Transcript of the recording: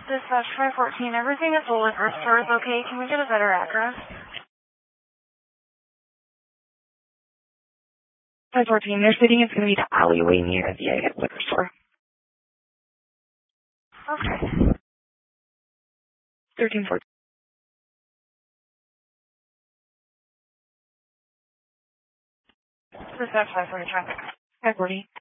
Dispatch 514, everything at the liquor store is okay. Can we get a better address? 514, they're sitting, it's going to be the alleyway near the liquor store. Okay. 1314. Dispatch 540 traffic. 540.